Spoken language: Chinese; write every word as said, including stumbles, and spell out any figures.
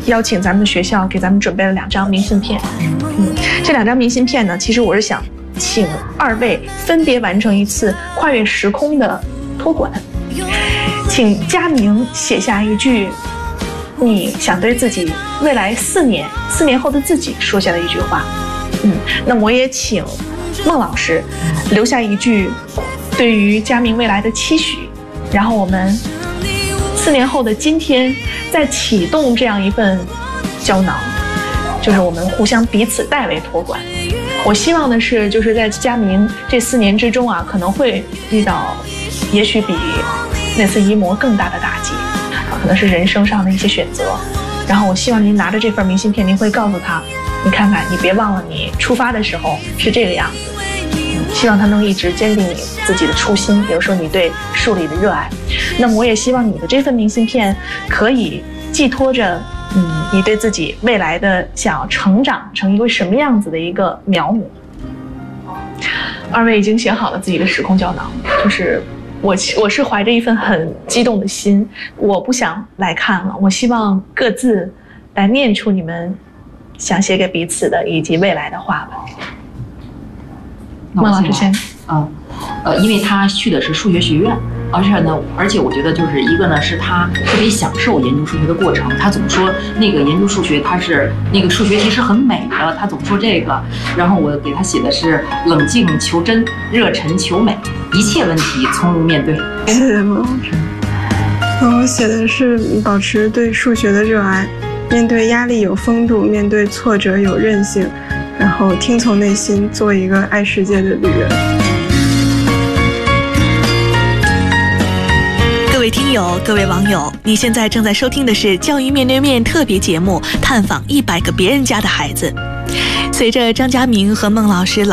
邀请咱们的学校给咱们准备了两张明信片。嗯，这两张明信片呢，其实我是想请二位分别完成一次跨越时空的托管，请佳明写下一句你想对自己未来四年四年后的自己说下的一句话。嗯，那我也请孟老师留下一句对于佳明未来的期许，然后我们四年后的今天再启动这样一份胶囊，就是我们互相彼此代为托管。我希望的是，就是在佳明这四年之中啊，可能会遇到也许比那次移模更大的打击，可能是人生上的一些选择。然后我希望您拿着这份明信片，您会告诉他，你看看，你别忘了你出发的时候是这个样子。希望他能一直坚定你自己的初心，比如说你对数理的热爱。那么我也希望你的这份明信片可以寄托着嗯，你对自己未来的想要成长成一个什么样子的一个描摹。二位已经写好了自己的时空胶囊，就是我我是怀着一份很激动的心，我不想来看了，我希望各自来念出你们想写给彼此的以及未来的话吧。孟老师先。 嗯，呃，因为他去的是数学学院，而且呢，而且我觉得就是一个呢，是他特别享受研究数学的过程。他总说那个研究数学，他是那个数学其实很美的，他总说这个。然后我给他写的是冷静求真，热忱求美，一切问题从容面对。 谢谢孟老师。嗯，我写的是保持对数学的热爱，面对压力有风度，面对挫折有韧性，然后听从内心，做一个爱世界的旅人。 各位听友，各位网友，你现在正在收听的是教育面对面特别节目，探访一百个别人家的孩子。随着张佳明和孟老师